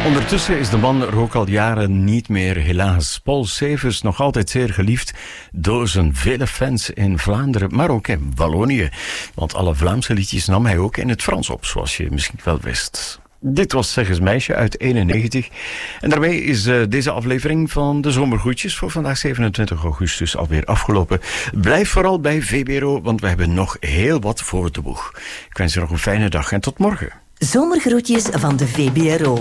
Ondertussen is de man er ook al jaren niet meer, helaas. Paul Severs, nog altijd zeer geliefd door zijn vele fans in Vlaanderen, maar ook in Wallonië. Want alle Vlaamse liedjes nam hij ook in het Frans op, zoals je misschien wel wist. Dit was Zeg eens Meisje uit 91. En daarmee is deze aflevering van de Zomergroetjes voor vandaag 27 augustus alweer afgelopen. Blijf vooral bij VBRO, want we hebben nog heel wat voor de boeg. Ik wens je nog een fijne dag en tot morgen. Zomergroetjes van de VBRO.